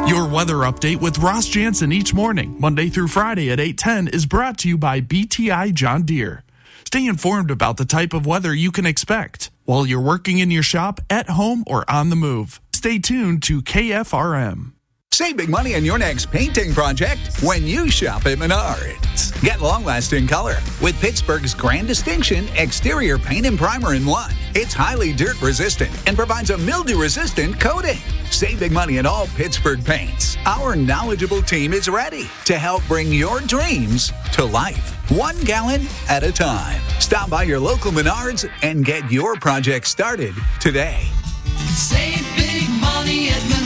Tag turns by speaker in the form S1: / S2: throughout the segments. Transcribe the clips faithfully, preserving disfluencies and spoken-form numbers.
S1: Your weather update with Ross Jansen each morning, Monday through Friday at eight ten, is brought to you by B T I John Deere. Stay informed about the type of weather you can expect while you're working in your shop, at home, or on the move. Stay tuned to K F R M.
S2: Save big money on your next painting project when you shop at Menards. Get long-lasting color with Pittsburgh's Grand Distinction Exterior Paint and Primer in one. It's highly dirt-resistant and provides a mildew-resistant coating. Save big money on all Pittsburgh paints. Our knowledgeable team is ready to help bring your dreams to life, one gallon at a time. Stop by your local Menards and get your project started today.
S3: Save big money at Menards.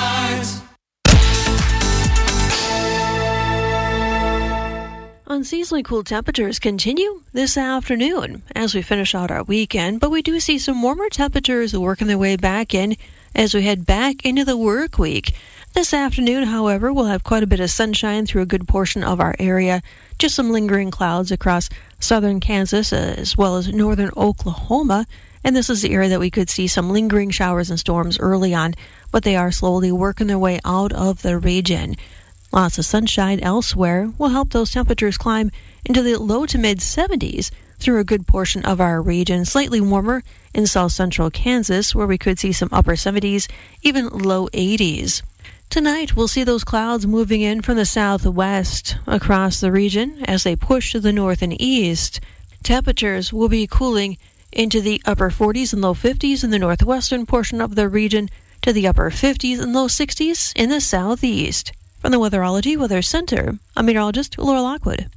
S4: Unseasonably cool temperatures continue this afternoon as we finish out our weekend, but we do see some warmer temperatures working their way back in as we head back into the work week. This afternoon, however, we'll have quite a bit of sunshine through a good portion of our area. Just some lingering clouds across southern Kansas as well as northern Oklahoma. And this is the area that we could see some lingering showers and storms early on, but they are slowly working their way out of the region. Lots of sunshine elsewhere will help those temperatures climb into the low to mid seventies through a good portion of our region. Slightly warmer in south central Kansas, where we could see some upper seventies, even low eighties. Tonight, we'll see those clouds moving in from the southwest across the region as they push to the north and east. Temperatures will be cooling into the upper forties and low fifties in the northwestern portion of the region to the upper fifties and low sixties in the southeast. From the Weatherology Weather Center, I'm meteorologist Laura Lockwood.